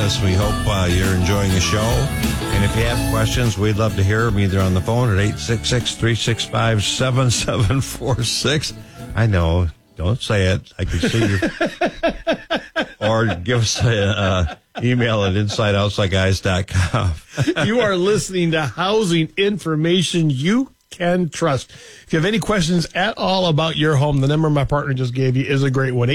us. We hope you're enjoying the show. And if you have questions, we'd love to hear them either on the phone at 866-365-7746. I know. Don't say it. I can see you. Or give us an email at insideoutsideguys.com. You are listening to housing information you can trust. If you have any questions at all about your home, the number my partner just gave you is a great one,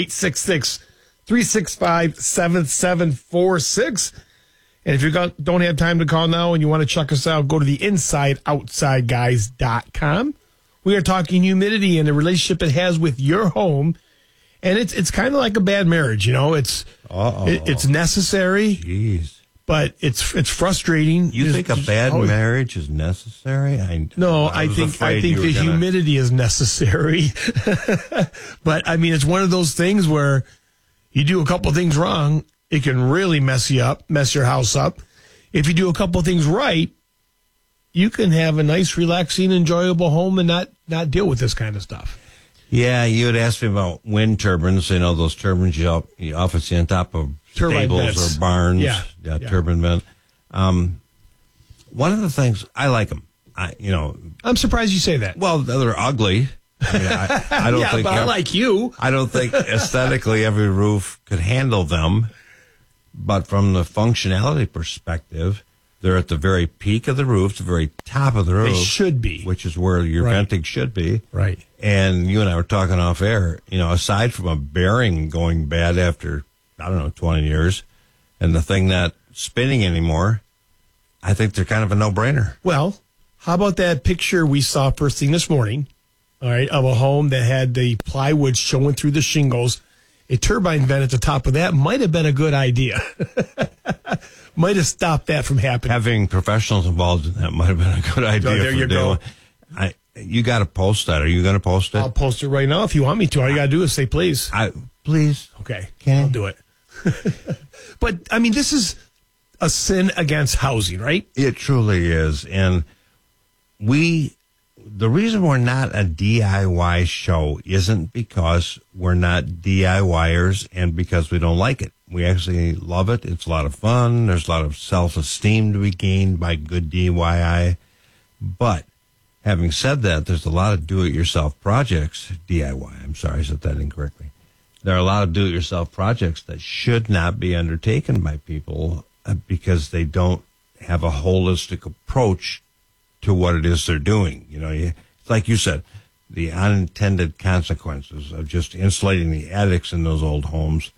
866-365-7746. And if you don't have time to call now and you want to check us out, go to the InsideOutsideGuys.com. We are talking humidity and the relationship it has with your home. And it's kind of like a bad marriage, you know. It's necessary. Jeez. But it's frustrating. You think a bad marriage is necessary? I think the humidity is necessary. But I mean, it's one of those things where you do a couple things wrong, it can really mess your house up. If you do a couple things right, you can have a nice, relaxing, enjoyable home and not deal with this kind of stuff. Yeah, you had asked me about wind turbines. You know, those turbines you often see on top of turbine stables vents. Or barns. Yeah, turbine vent. One of the things, I like them. I'm surprised you say that. Well, they're ugly. I mean, I don't think. But I like you. I don't think aesthetically every roof could handle them. But from the functionality perspective, they're at the very peak of the roof, the very top of the roof. They should be. Which is where your venting should be. Right. And you and I were talking off air, aside from a bearing going bad after, 20 years, and the thing not spinning anymore, I think they're kind of a no-brainer. Well, how about that picture we saw first thing this morning, all right, of a home that had the plywood showing through the shingles? A turbine vent at the top of that might have been a good idea. Might have stopped that from happening. Having professionals involved in that might have been a good idea. There you go. You got to post that. Are you going to post it? I'll post it right now if you want me to. All you got to do is say please. Please. Okay. I'll do it. But, I mean, this is a sin against housing, right? It truly is. And the reason we're not a DIY show isn't because we're not DIYers and because we don't like it. We actually love it. It's a lot of fun. There's a lot of self-esteem to be gained by good DIY. But having said that, there's a lot of do-it-yourself projects, DIY, I'm sorry, I said that incorrectly. There are a lot of do-it-yourself projects that should not be undertaken by people because they don't have a holistic approach to what it is they're doing. It's like you said, the unintended consequences of just insulating the attics in those old homes.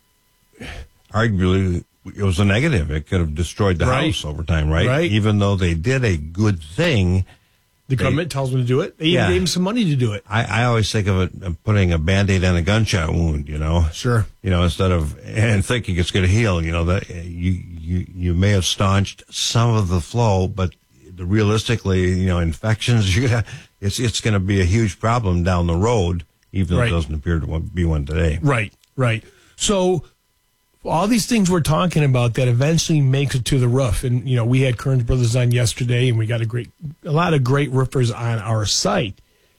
Arguably, it was a negative. It could have destroyed the house over time, right? Even though they did a good thing. The government tells them to do it. They even gave them some money to do it. I always think of it putting a Band-Aid on a gunshot wound, Sure. Instead of, and thinking it's going to heal, that you may have staunched some of the flow, but realistically, infections, it's going to be a huge problem down the road, even though it doesn't appear to be one today. Right. So all these things we're talking about that eventually makes it to the roof, and we had Kearns Brothers on yesterday, and we got a lot of great roofers on our site.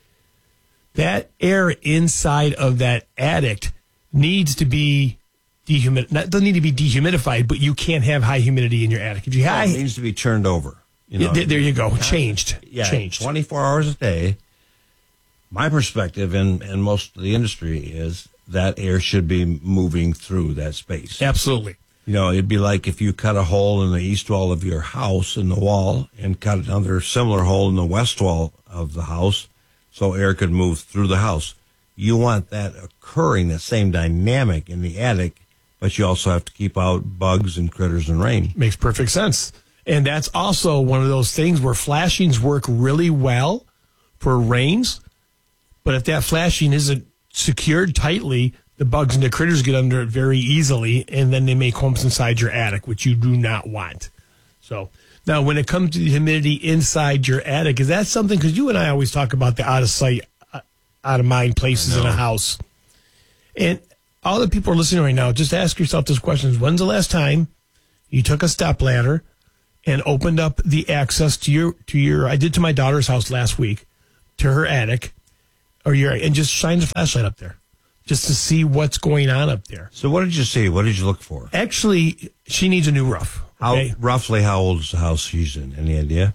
That air inside of that attic needs to be doesn't need to be dehumidified, but you can't have high humidity in your attic. If you it needs to be turned over. There you go. Changed. 24 hours a day. My perspective and most of the industry is that air should be moving through that space. Absolutely. It'd be like if you cut a hole in the east wall of your house in the wall and cut another similar hole in the west wall of the house so air could move through the house. You want that occurring, the same dynamic in the attic, but you also have to keep out bugs and critters and rain. Makes perfect sense. And that's also one of those things where flashings work really well for rains. But if that flashing isn't secured tightly, the bugs and the critters get under it very easily, and then they make homes inside your attic, which you do not want. So now when it comes to the humidity inside your attic, is that something, because you and I always talk about the out of sight, out of mind places in a house. And all the people are listening right now, just ask yourself this question. When's the last time you took a stepladder and opened up the access to your I did to my daughter's house last week, to her attic, and just shined a flashlight up there just to see what's going on up there. So what did you see? What did you look for? Actually, She needs a new roof. Okay? Roughly how old is the house she's in? Any idea?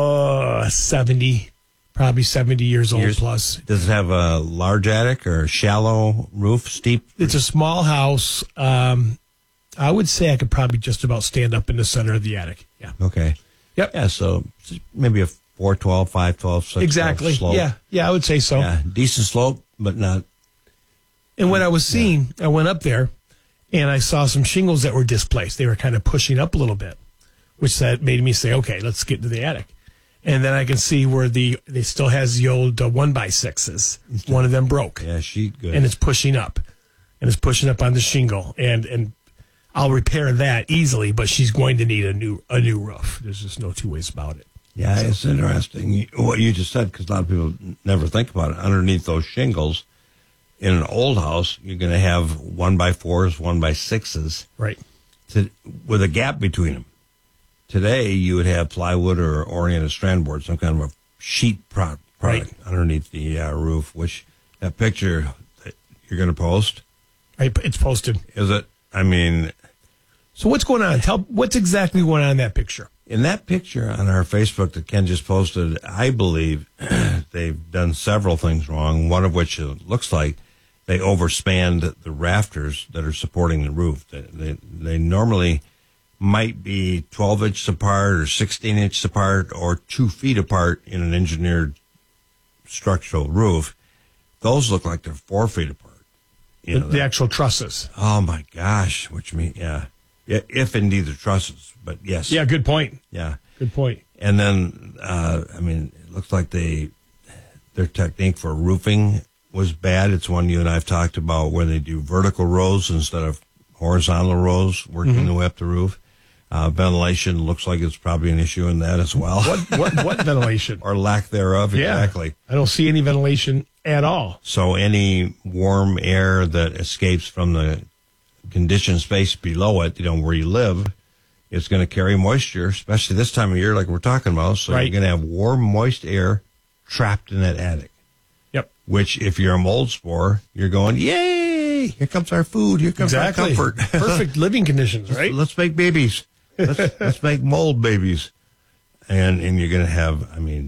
70, probably 70 years old plus. Does it have a large attic or a shallow roof, steep? It's a small house. I would say I could probably just about stand up in the center of the attic. Yeah. Okay. Yep. Yeah, so maybe a 412, 512, 612 Exactly. slope. Yeah. Yeah, I would say so. Yeah, decent slope, but not. And what I was seeing, I went up there and I saw some shingles that were displaced. They were kind of pushing up a little bit, which that made me say, okay, let's get to the attic. And then I can see where they still has the old 1x6s. One of them broke. Yeah, sheet good. And it's pushing up. And it's pushing up on the shingle. And I'll repair that easily, but she's going to need a new roof. There's just no two ways about it. Yeah, it's interesting what you just said, because a lot of people never think about it. Underneath those shingles, in an old house, you're going to have 1x4s, 1x6s. Right. With a gap between them. Today, you would have plywood or oriented strand board, some kind of a sheet product underneath the roof, which that picture that you're going to post. It's posted. Is it? I mean. So what's going on? What's exactly going on in that picture? In that picture on our Facebook that Ken just posted, I believe they've done several things wrong, one of which it looks like they overspanned the rafters that are supporting the roof. They normally might be 12 inches apart or 16 inches apart or 2 feet apart in an engineered structural roof. Those look like they're 4 feet apart. The actual trusses. Oh my gosh, which means, yeah, if indeed the trusses, but yes. Yeah, good point. Yeah. Good point. And then, it looks like their technique for roofing was bad. It's one you and I have talked about where they do vertical rows instead of horizontal rows working the way up the roof. Ventilation looks like it's probably an issue in that as well. What ventilation? Or lack thereof, exactly. I don't see any ventilation at all. So any warm air that escapes from the conditioned space below it, where you live, it's going to carry moisture, especially this time of year like we're talking about. So you're going to have warm, moist air trapped in that attic. Yep. Which, if you're a mold spore, you're going, yay, here comes our food, here comes our comfort. Perfect living conditions, right? Let's make babies. Let's make mold babies. And you're going to have,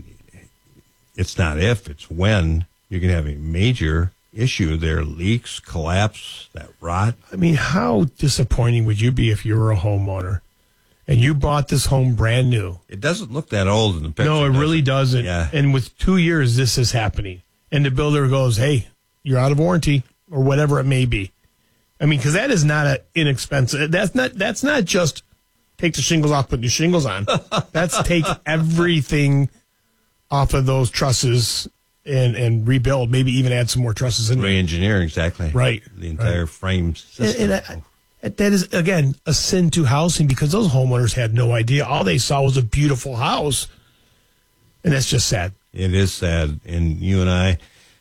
it's not if, it's when you're going to have a major issue there. Leaks, collapse, that rot. How disappointing would you be if you were a homeowner and you bought this home brand new? It doesn't look that old in the picture. No, it really doesn't. Yeah. And with 2 years, this is happening. And the builder goes, hey, you're out of warranty or whatever it may be. Because that is not an inexpensive. That's not just take the shingles off, put new shingles on. That's take everything off of those trusses and rebuild, maybe even add some more trusses in there. Re-engineering, exactly. Right. The entire frame system. And that is, again, a sin to housing because those homeowners had no idea. All they saw was a beautiful house. And that's just sad. It is sad. And you and I,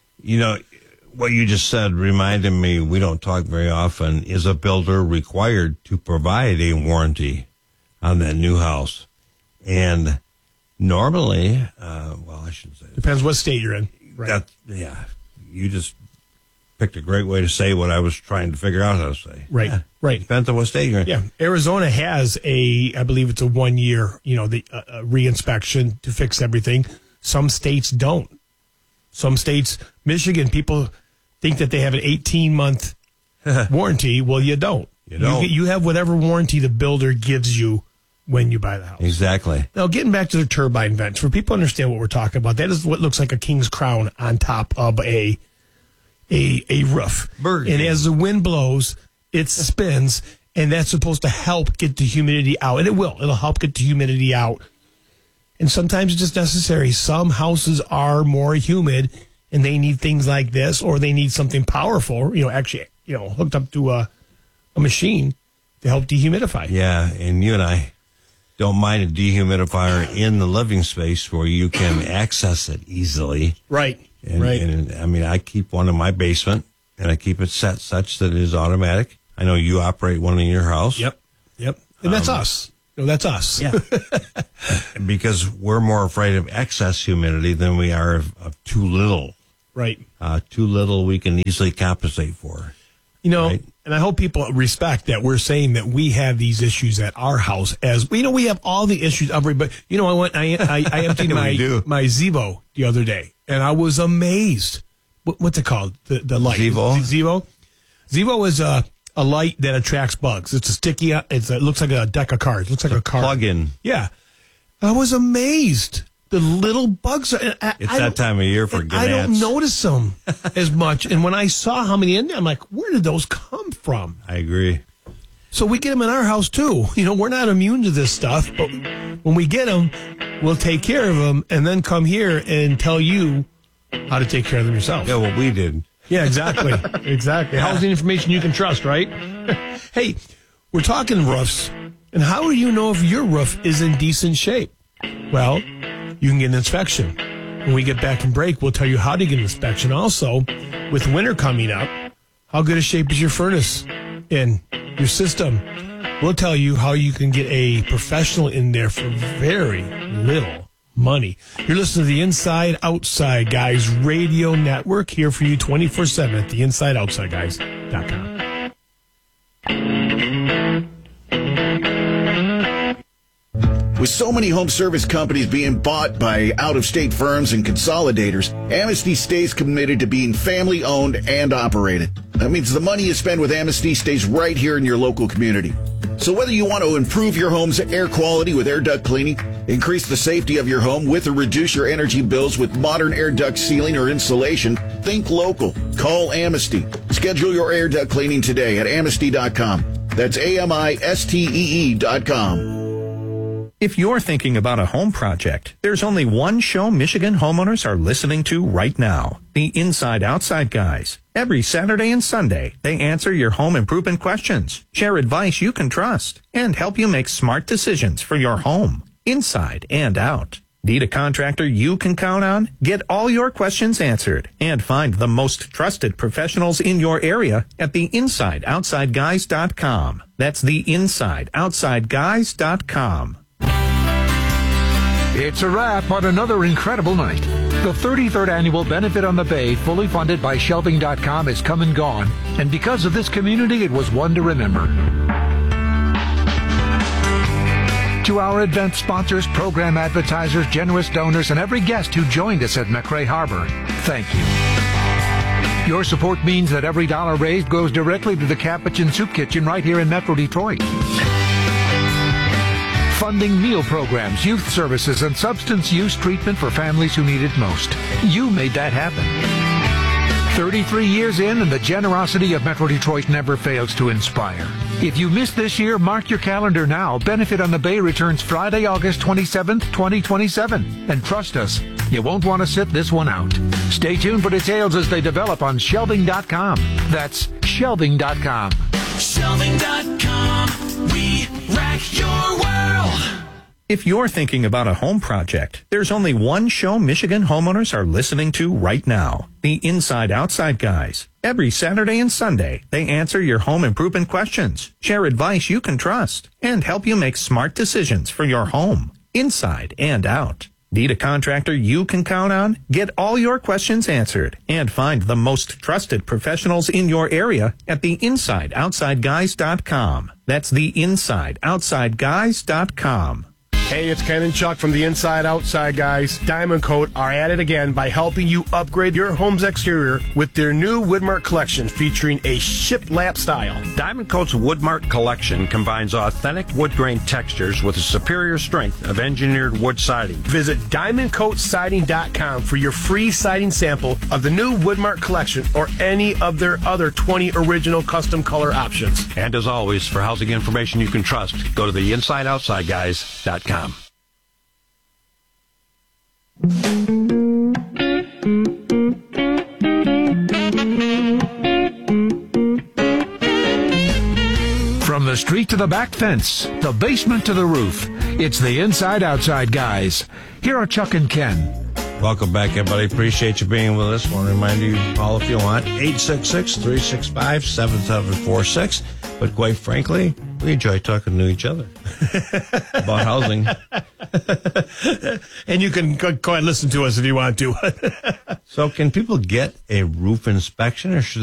what you just said reminded me, we don't talk very often, is a builder required to provide a warranty on that new house? And normally, I shouldn't say depends what state you're in. Right. You just picked a great way to say what I was trying to figure out how to say. Right, yeah. right. Depends on what state you're in. Yeah, Arizona has I believe it's a 1 year, re-inspection to fix everything. Some states don't. Some states, Michigan, people think that they have an 18-month warranty. Well, you don't. You don't. You have whatever warranty the builder gives you when you buy the house. Exactly. Now, getting back to the turbine vents, for people to understand what we're talking about, that is what looks like a king's crown on top of a roof. And as the wind blows, it spins, and that's supposed to help get the humidity out. And it will. It'll help get the humidity out. And sometimes it's just necessary. Some houses are more humid, and they need things like this, or they need something powerful, hooked up to a machine to help dehumidify. Yeah, and you and I don't mind a dehumidifier in the living space where you can access it easily. Right. And I keep one in my basement, and I keep it set such that it is automatic. I know you operate one in your house. Yep. And that's us. No, that's us. Yeah. Because we're more afraid of excess humidity than we are of too little. Right. Too little we can easily compensate for. Right? And I hope people respect that we're saying that we have these issues at our house as we have all the issues but I emptied my Zevo the other day and I was amazed. What's it called? The light. Zevo. Zevo is a light that attracts bugs. It's a sticky, it looks like a deck of cards. It looks like a card. Plug-in. Yeah. I was amazed. The little bugs. It's that time of year for gnats. I don't notice them as much. And when I saw how many in there, I'm like, where did those come from? I agree. So we get them in our house, too. We're not immune to this stuff. But when we get them, we'll take care of them and then come here and tell you how to take care of them yourself. Yeah, what we did. Yeah, exactly. Exactly. Housing information you can trust, right? Hey, we're talking roofs. And how do you know if your roof is in decent shape? Well, you can get an inspection. When we get back from break, we'll tell you how to get an inspection. Also, with winter coming up, how good a shape is your furnace in your system? We'll tell you how you can get a professional in there for very little money. You're listening to the Inside Outside Guys radio network, here for you 24/7 at theinsideoutsideguys.com. With so many home service companies being bought by out-of-state firms and consolidators, Amnesty stays committed to being family-owned and operated. That means the money you spend with Amnesty stays right here in your local community. So whether you want to improve your home's air quality with air duct cleaning, increase the safety of your home with or reduce your energy bills with modern air duct sealing or insulation, think local. Call Amnesty. Schedule your air duct cleaning today at amnesty.com. That's AMISTEE.com. If you're thinking about a home project, there's only one show Michigan homeowners are listening to right now. The Inside Outside Guys. Every Saturday and Sunday, they answer your home improvement questions, share advice you can trust, and help you make smart decisions for your home, inside and out. Need a contractor you can count on? Get all your questions answered and find the most trusted professionals in your area at theinsideoutsideguys.com. That's theinsideoutsideguys.com. It's a wrap on another incredible night. The 33rd Annual Benefit on the Bay, fully funded by Shelving.com, is come and gone, and because of this community, it was one to remember. To our event sponsors, program advertisers, generous donors, and every guest who joined us at McRae Harbor, thank you. Your support means that every dollar raised goes directly to the Capuchin Soup Kitchen right here in Metro Detroit. Funding meal programs, youth services, and substance use treatment for families who need it most. You made that happen. 33 years in, and the generosity of Metro Detroit never fails to inspire. If you missed this year, mark your calendar now. Benefit on the Bay returns Friday, August 27th, 2027. And trust us, you won't want to sit this one out. Stay tuned for details as they develop on Shelving.com. That's Shelving.com. Shelving.com, we rack your world. If you're thinking about a home project, there's only one show Michigan homeowners are listening to right now. The Inside Outside Guys. Every Saturday and Sunday, they answer your home improvement questions, share advice you can trust, and help you make smart decisions for your home, inside and out. Need a contractor you can count on? Get all your questions answered and find the most trusted professionals in your area at theinsideoutsideguys.com. That's theinsideoutsideguys.com. Hey, it's Ken and Chuck from the Inside Outside Guys. Diamond Coat are at it again by helping you upgrade your home's exterior with their new Woodmark collection featuring a shiplap style. Diamond Coat's Woodmark collection combines authentic wood grain textures with a superior strength of engineered wood siding. Visit DiamondCoatSiding.com for your free siding sample of the new Woodmark collection or any of their other 20 original custom color options. And as always, for housing information you can trust, go to the InsideOutsideGuys.com. From the street to the back fence, the basement to the roof, it's the Inside Outside Guys. Here are Chuck and Ken. Welcome back, everybody. Appreciate you being with us. Want to remind you, call if you want, 866-365-7746. But quite frankly, we enjoy talking to each other about housing. And you can go ahead and listen to us if you want to. So can people get a roof inspection, or should